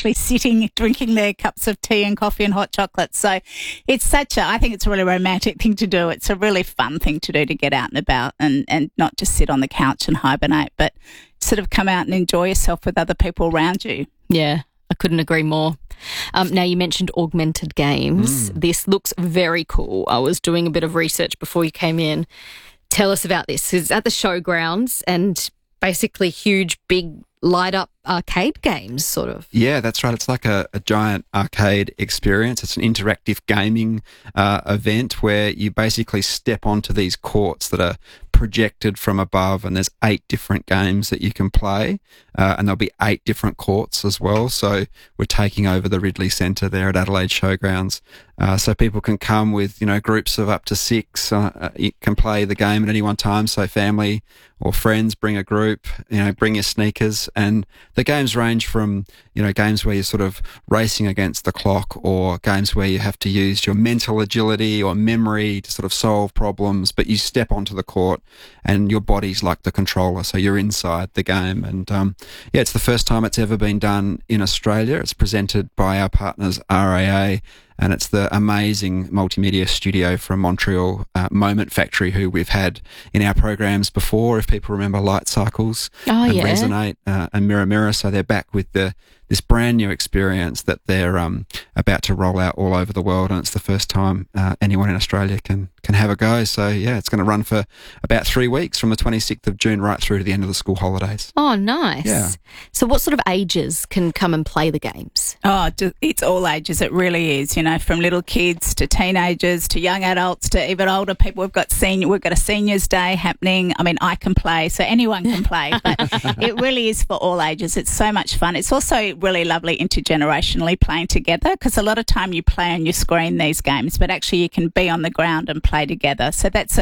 actually sitting, drinking their cups of tea and coffee and hot chocolate. So it's I think it's a really romantic thing to do. It's a really fun thing to do, to get out and about and not just sit on the couch and hibernate, but sort of come out and enjoy yourself with other people around you. Yeah, I couldn't agree more. Now, you mentioned augmented games. This looks very cool. I was doing a bit of research before you came in. Tell us about this. It's at the showgrounds and basically huge, big, light-up arcade games, sort of. Yeah, that's right. It's like a giant arcade experience. It's an interactive gaming event where you basically step onto these courts that are projected from above, and there's 8 different games that you can play, and there'll be 8 different courts as well. So we're taking over the Ridley Centre there at Adelaide Showgrounds, so people can come with, groups of up to 6. You can play the game at any one time, so family or friends, bring a group, bring your sneakers, and the games range from, games where you're sort of racing against the clock, or games where you have to use your mental agility or memory to sort of solve problems, but you step onto the court and your body's like the controller, so you're inside the game. And it's the first time it's ever been done in Australia. It's presented by our partners RAA, and it's the amazing multimedia studio from Montreal, Moment Factory, who we've had in our programs before, if people remember Light Cycles and Resonate and Mirror Mirror. So they're back with this brand new experience that they're about to roll out all over the world, and it's the first time anyone in Australia can have a go. So it's going to run for about 3 weeks, from the 26th of June right through to the end of the school holidays. Oh, nice. Yeah. So what sort of ages can come and play the games? Oh, it's all ages. It really is, from little kids to teenagers to young adults to even older people. We've got a seniors day happening. I mean, I can play, so anyone can play, but it really is for all ages. It's so much fun. It's also really lovely intergenerationally playing together, because a lot of time you play on your screen these games, but actually you can be on the ground and play together. So that's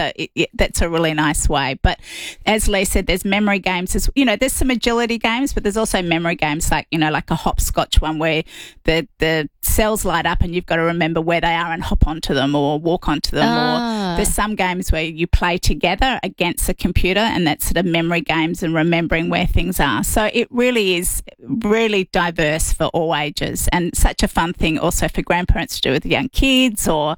a really nice way. But as Lee said, there's memory games. There's some agility games, but there's also memory games like a hopscotch one where the cells light up and you've got to remember where they are and hop onto them or walk onto them. Or there's some games where you play together against a computer, and that's sort of memory games and remembering where things are. So it really is really diverse for all ages, and such a fun thing also for grandparents to do with young kids, or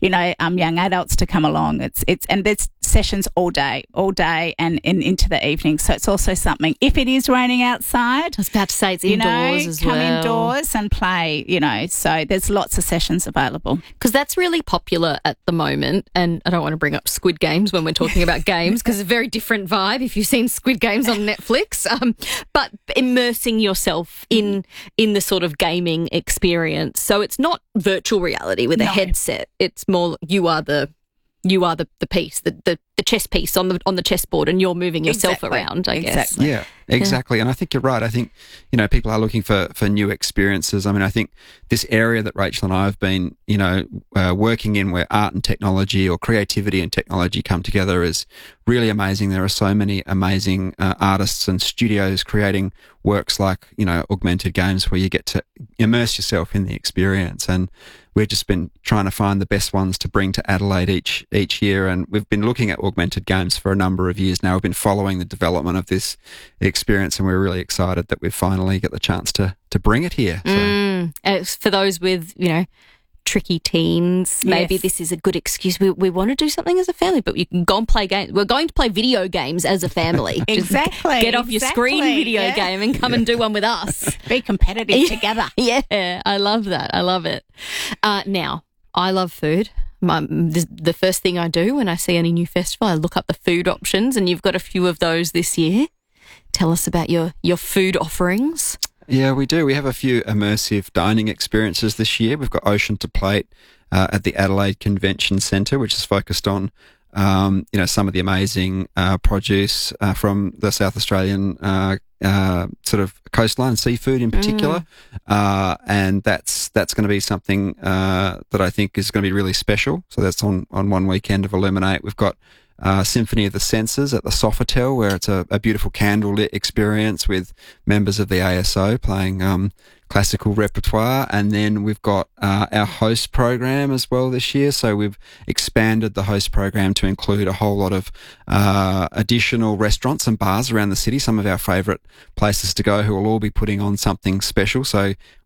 young adults to come along. And there's sessions all day and into the evening. So it's also something, if it is raining outside, I was about to say it's indoors as well. Come indoors and play, so there's lots of sessions available. Because that's really popular at the moment, and I don't want to bring up Squid Games when we're talking about games, because it's a very different vibe if you've seen Squid Games on Netflix, but immersing yourself in the sort of gaming experience. So it's not virtual reality with a headset. It's more you are the piece, the chess piece on the chessboard, and you're moving yourself around, I guess. Yeah, exactly. And I think you're right. I think, people are looking for new experiences. I mean, I think this area that Rachel and I have been, working in, where art and technology, or creativity and technology come together, is really amazing. There are so many amazing artists and studios creating works like, augmented games, where you get to immerse yourself in the experience. And we've just been trying to find the best ones to bring to Adelaide each year. And we've been looking at augmented games for a number of years now. We've been following the development of this experience, and we're really excited that we've finally got the chance to bring it here. So. For those with, tricky teens, maybe this is a good excuse. We want to do something as a family, but you can go and play games. We're going to play video games as a family. Exactly. Get off your screen video game and come and do one with us. Be competitive together. Yeah, I love that. I love it. Now, I love food. The first thing I do when I see any new festival, I look up the food options, and you've got a few of those this year. Tell us about your food offerings. Yeah, we do. We have a few immersive dining experiences this year. We've got Ocean to Plate at the Adelaide Convention Centre, which is focused on, some of the amazing produce from the South Australian sort of coastline, seafood in particular. And that's going to be something that I think is going to be really special. So that's on one weekend of Illuminate. We've got Symphony of the Senses at the Sofitel, where it's a beautiful candlelit experience with members of the ASO playing classical repertoire. And then we've got our host program as well this year. So we've expanded the host program to include a whole lot of additional restaurants and bars around the city, some of our favourite places to go, who will all be putting on something special. So